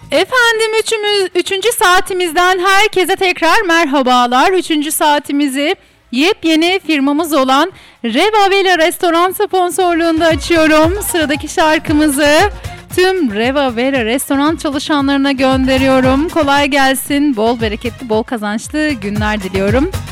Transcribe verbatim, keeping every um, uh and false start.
Efendim üçümüz, üçüncü saatimizden herkese tekrar merhabalar. Üçüncü saatimizi yepyeni firmamız olan Reva Vela Restoran sponsorluğunda açıyorum. Sıradaki şarkımızı tüm Reva Vela Restoran çalışanlarına gönderiyorum. Kolay gelsin, bol bereketli, bol kazançlı günler diliyorum.